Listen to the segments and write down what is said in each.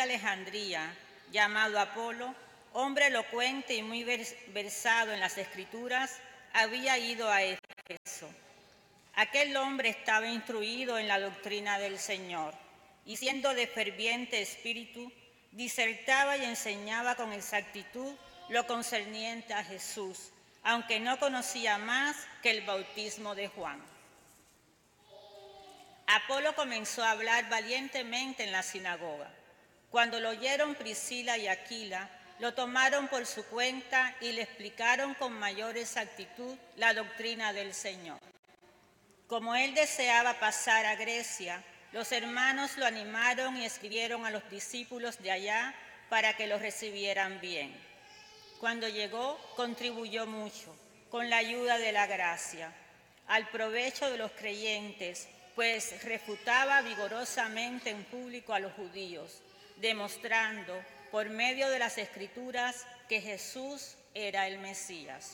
Alejandría, llamado Apolo, hombre elocuente y muy versado en las Escrituras, había ido a Éfeso. Aquel hombre estaba instruido en la doctrina del Señor, y siendo de ferviente espíritu, disertaba y enseñaba con exactitud lo concerniente a Jesús, aunque no conocía más que el bautismo de Juan. Apolo comenzó a hablar valientemente en la sinagoga. Cuando lo oyeron Priscila y Aquila, lo tomaron por su cuenta y le explicaron con mayor exactitud la doctrina del Señor. Como él deseaba pasar a Grecia, los hermanos lo animaron y escribieron a los discípulos de allá para que lo recibieran bien. Cuando llegó, contribuyó mucho, con la ayuda de la gracia, al provecho de los creyentes, pues refutaba vigorosamente en público a los judíos, demostrando por medio de las Escrituras que Jesús era el Mesías.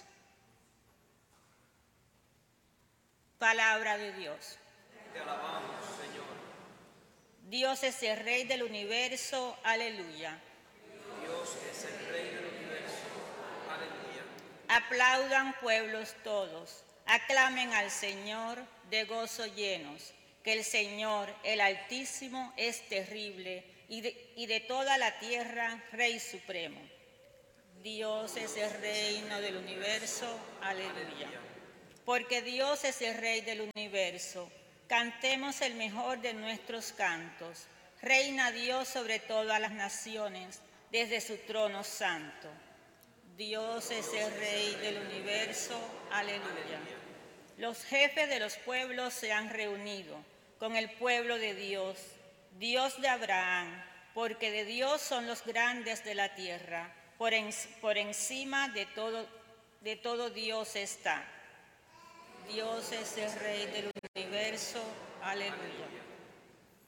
Palabra de Dios. Te alabamos, Señor. Dios es el Rey del universo, aleluya. Dios es el Rey del universo, aleluya. Aplaudan pueblos todos, aclamen al Señor de gozo llenos, que el Señor, el Altísimo, es terrible y de toda la tierra, Rey supremo. Dios es el reino del universo, aleluya. Porque Dios es el Rey del universo, cantemos el mejor de nuestros cantos. Reina Dios sobre todas las naciones, desde su trono santo. Dios es el Rey del universo, aleluya. Los jefes de los pueblos se han reunido con el pueblo de Dios, Dios de Abraham, porque de Dios son los grandes de la tierra, por encima de todo Dios está. Dios es el Rey del universo, aleluya.